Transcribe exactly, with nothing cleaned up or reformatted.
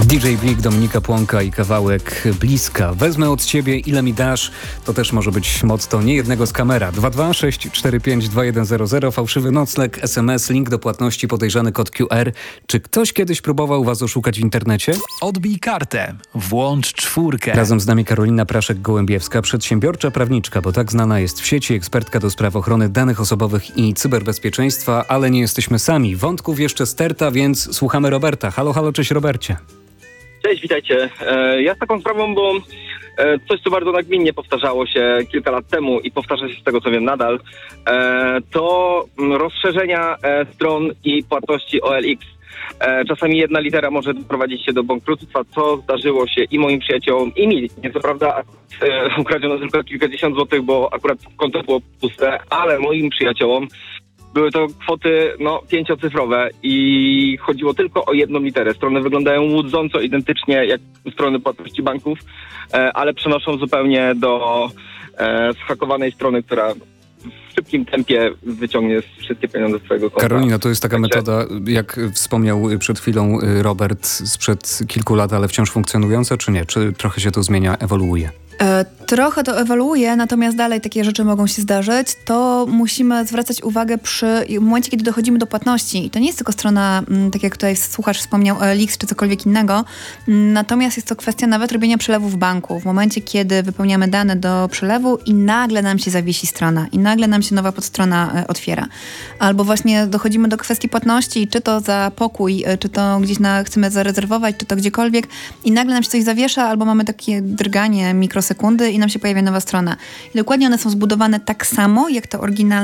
D J Blik, Dominika Płonka i kawałek Bliska. Wezmę od ciebie, ile mi dasz. To też może być motto niejednego z Kamera. dwa dwa sześć cztery pięć dwa jeden zero zero. Fałszywy nocleg, S M S, link do płatności, podejrzany kod Q R. Czy ktoś kiedyś próbował was oszukać w internecie? Odbij kartę. Włącz czwórkę. Razem z nami Karolina Praszek-Gołębiewska, przedsiębiorcza prawniczka, bo tak znana jest w sieci, ekspertka do spraw ochrony danych osobowych i cyberbezpieczeństwa, ale nie jesteśmy sami. Wątków jeszcze sterta, więc słuchamy Roberta. Halo, halo, cześć Robercie. Cześć, witajcie. E, ja z taką sprawą, bo e, coś, co bardzo nagminnie powtarzało się kilka lat temu i powtarza się z tego, co wiem nadal, e, to rozszerzenia e, stron i płatności O L X. E, czasami jedna litera może doprowadzić się do bankructwa, co zdarzyło się i moim przyjaciołom, i mi. Nie, co prawda e, ukradziono tylko kilkadziesiąt złotych, bo akurat konto było puste, ale moim przyjaciołom były to kwoty no, pięciocyfrowe i chodziło tylko o jedną literę. Strony wyglądają łudząco identycznie jak strony płatności banków, e, ale przenoszą zupełnie do e, zhakowanej strony, która w szybkim tempie wyciągnie wszystkie pieniądze z swojego konta. Karolina, to jest taka metoda, jak wspomniał przed chwilą Robert, sprzed kilku lat, ale wciąż funkcjonująca, czy nie? Czy trochę się to zmienia, ewoluuje? E, trochę to ewoluuje, natomiast dalej takie rzeczy mogą się zdarzyć. To musimy zwracać uwagę przy w momencie, kiedy dochodzimy do płatności. I to nie jest tylko strona, m, tak jak tutaj słuchacz wspomniał, O L X czy cokolwiek innego. M, natomiast jest to kwestia nawet robienia przelewu w banku. W momencie, kiedy wypełniamy dane do przelewu i nagle nam się zawiesi strona i nagle nam się nowa podstrona e, otwiera. Albo właśnie dochodzimy do kwestii płatności, czy to za pokój, e, czy to gdzieś na, chcemy zarezerwować, czy to gdziekolwiek i nagle nam się coś zawiesza, albo mamy takie drganie mikrosekundy i nam się pojawia nowa strona. I dokładnie one są zbudowane tak samo, jak to oryginalne